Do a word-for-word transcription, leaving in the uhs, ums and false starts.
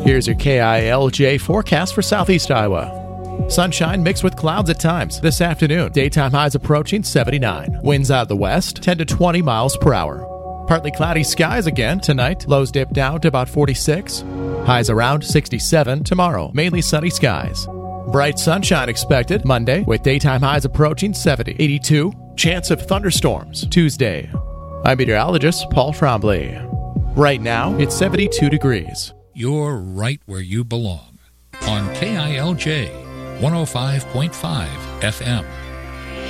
Here's your K I L J forecast for Southeast Iowa. Sunshine mixed with clouds at times this afternoon. Daytime highs approaching seventy-nine. Winds out of the west, ten to twenty miles per hour. Partly cloudy skies again tonight. Lows dip down to about forty-six. Highs around sixty-seven tomorrow. Mainly sunny skies. Bright sunshine expected Monday with daytime highs approaching seventy. eighty-two. Chance of thunderstorms Tuesday. I'm meteorologist Paul Trombley. Right now, it's seventy-two degrees. You're right where you belong on K I L J one oh five point five F M.